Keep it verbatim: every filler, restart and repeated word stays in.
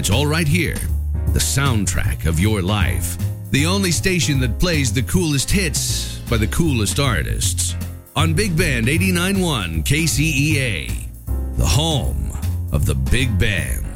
It's all right here. The soundtrack of your life. The only station that plays the coolest hits by the coolest artists. On Big Band eighty-nine point one K C E A. The home of the big band.